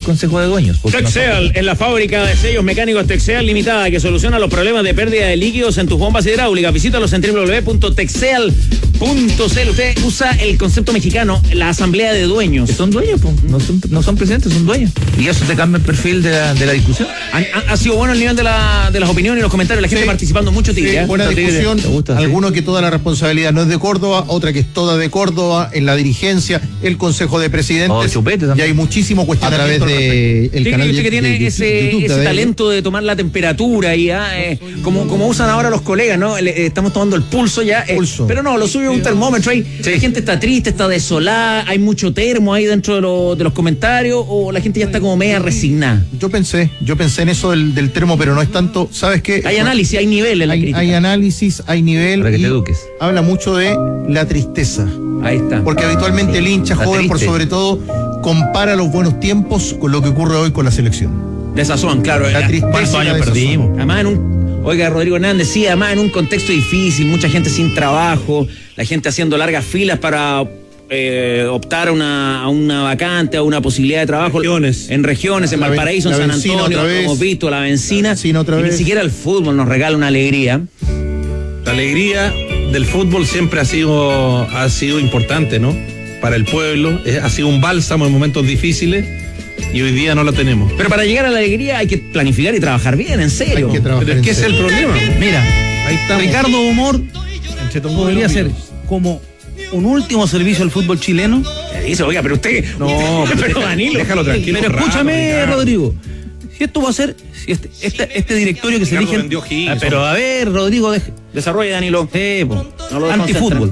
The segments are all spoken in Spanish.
consejo de dueños. Texel es la fábrica de sellos mecánicos Texel Limitada que soluciona los problemas de pérdida de líquidos en tus bombas hidráulicas. Visítalos en www.texel.cl. Usted usa el concepto mexicano, la asamblea de dueños. Son dueños, no son presidentes, son dueños. Y eso te cambia el perfil de la discusión. Ha sido bueno el nivel de las opiniones y los comentarios, la gente participando mucho, Tigre. Buena discusión. Algunos que toda la responsabilidad no es de Córdoba, otra que es toda de Córdoba, en la dirigencia, el Consejo de Presidentes. Y hay muchísimo cuestionamiento a través de el canal usted que tiene ese talento de tomar la temperatura y como usan ahora los colegas, ¿no? Estamos tomando el pulso ya. Pero no, lo suyo es un termómetro ahí. Sí. La gente está triste, está desolada, hay mucho termo ahí dentro de los comentarios, o la gente ya está como media resignada. Yo pensé en eso del termo, pero no es tanto. ¿Sabes qué? Hay análisis, hay nivel en la crítica. Hay análisis, hay nivel. Para que te eduques. Habla mucho de la tristeza. Ahí está. Porque habitualmente el hincha joven, por sobre todo, compara los buenos tiempos con lo que ocurre hoy con la selección. Desazón, claro. La tristeza. ¿Cuántos años perdimos? Además oiga, Rodrigo Hernández decía, además en un contexto difícil, mucha gente sin trabajo, la gente haciendo largas filas para optar a una vacante, a una posibilidad de trabajo en regiones, en Valparaíso, en San Antonio, hemos visto la benzina, y ni siquiera el fútbol nos regala una alegría. La alegría del fútbol siempre ha sido importante, ¿no? Para el pueblo, ha sido un bálsamo en momentos difíciles y hoy día no la tenemos. Pero para llegar a la alegría hay que planificar y trabajar bien, en serio. Hay que trabajar. Pero es que ese es el problema. Mira, ahí estamos. Ricardo Humor podría ser como un último servicio al fútbol chileno. Dice, oiga, pero usted. No, pero Danilo. Déjalo tranquilo. Pero escúchame, Rodrigo. Si esto va a ser, si este directorio que se elige. Pero a ver, Rodrigo, desarrolla, Danilo. Antifútbol.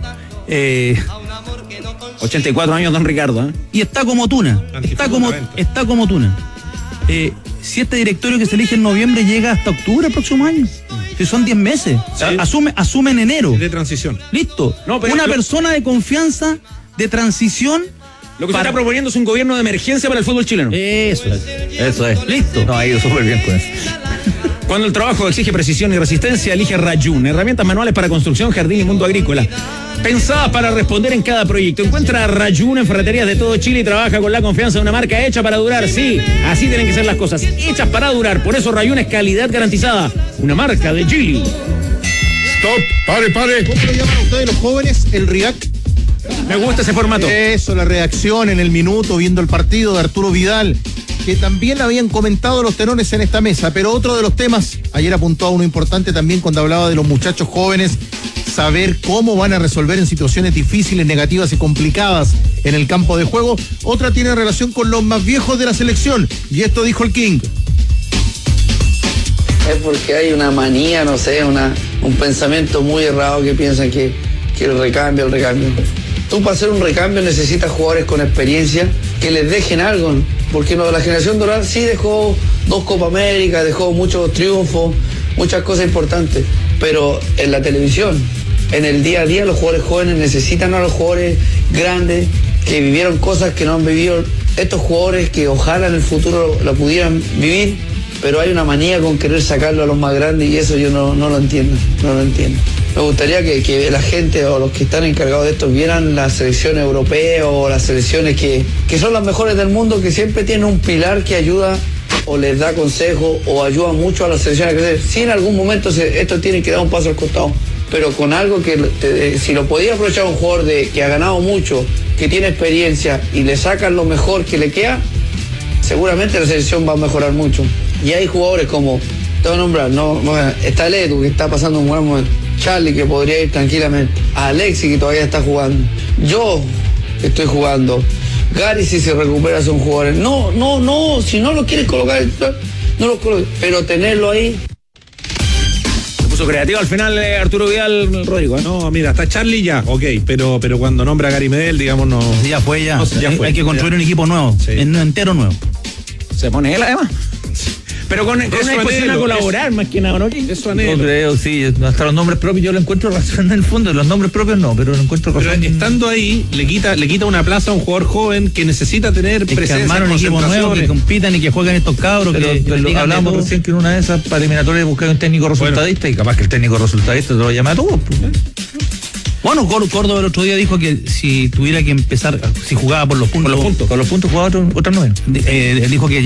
84 años, don Ricardo. Y está como tuna. Está como tuna. Si este directorio que se elige en noviembre llega hasta octubre del próximo año. Si son 10 meses. Sí. Asume en enero. De transición. Listo. Una persona de confianza, de transición. Lo que se está proponiendo es un gobierno de emergencia para el fútbol chileno. Eso es. Listo. No, ha ido súper bien con eso. Cuando el trabajo exige precisión y resistencia, elige Rayun, herramientas manuales para construcción, jardín y mundo agrícola. Pensadas para responder en cada proyecto. Encuentra a Rayun en ferreterías de todo Chile y trabaja con la confianza de una marca hecha para durar. Sí, así tienen que ser las cosas, hechas para durar. Por eso Rayun es calidad garantizada. Una marca de Chile. Stop, pare. ¿Cómo lo llaman ustedes los jóvenes? El React. Me gusta ese formato. Eso, la reacción en el minuto, viendo el partido de Arturo Vidal, que también habían comentado los tenores en esta mesa. Pero otro de los temas, ayer apuntó a uno importante también cuando hablaba de los muchachos jóvenes, saber cómo van a resolver en situaciones difíciles, negativas y complicadas en el campo de juego. Otra tiene relación con los más viejos de la selección, y esto dijo el King. Es porque hay una manía, no sé, un pensamiento muy errado que piensan que el recambio. Tú para hacer un recambio necesitas jugadores con experiencia que les dejen algo, porque la generación dorada sí dejó 2 Copa América, dejó muchos triunfos, muchas cosas importantes, pero en la televisión, en el día a día, los jugadores jóvenes necesitan a los jugadores grandes que vivieron cosas que no han vivido estos jugadores, que ojalá en el futuro lo pudieran vivir, pero hay una manía con querer sacarlo a los más grandes y eso yo no lo entiendo. Me gustaría que la gente o los que están encargados de esto vieran la selección europea o las selecciones que son las mejores del mundo, que siempre tienen un pilar que ayuda o les da consejo o ayuda mucho a las selecciones a crecer. Sí, en algún momento esto tiene que dar un paso al costado, pero con algo que si lo podía aprovechar un jugador que ha ganado mucho, que tiene experiencia y le sacan lo mejor que le queda, seguramente la selección va a mejorar mucho. Y hay jugadores como, te voy a nombrar, está el Edu, que está pasando un buen momento, Charlie, que podría ir tranquilamente, Alexis, que todavía está jugando, yo, que estoy jugando, Gary, si se recupera, son jugadores. No, si no lo quieres colocar, no lo coloques, pero tenerlo ahí. Se puso creativo al final Arturo Vidal, Rodrigo. No, mira, está Charlie ya, ok, pero cuando nombra a Gary Medel, digamos, no. Ya fue. Ya fue. Hay que construir un equipo nuevo, entero nuevo. Se pone él además. Pero con una disposición a colaborar más que nada, ¿no? Eso anhelo. No creo, sí. Hasta los nombres propios yo lo encuentro razón en el fondo. Los nombres propios no, pero lo encuentro razón. Pero estando ahí, le quita una plaza a un jugador joven que necesita tener presencia. Que armar un equipo nuevo, que compitan y que jueguen estos cabros. Pero hablamos recién que en una de esas para eliminatorias buscar un técnico resultadista y capaz que el técnico resultadista te lo llama a todos. Bueno, Córdoba el otro día dijo que si tuviera que empezar, si jugaba por los puntos. Con los puntos jugaba otros 9. Dijo que